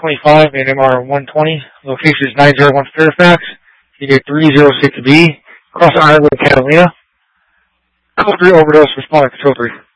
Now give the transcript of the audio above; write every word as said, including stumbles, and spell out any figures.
twenty-five and M R one twenty. Location is nine oh one Fairfax. Unit three oh six B. Cross Ironwood, Catalina. Code three overdose. Responding Control three.